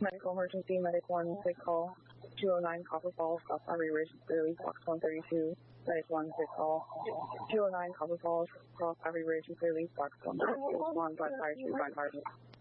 Medical emergency, Medic 1, sick call. 209 Copper Falls, South Aubrey Ridge, Clearleaf, Box 132. Medic 1, sick call. 209 Copper Falls, South Aubrey Ridge, Clearleaf, Box 132. Respond, flat tire 2, 5 Harvey.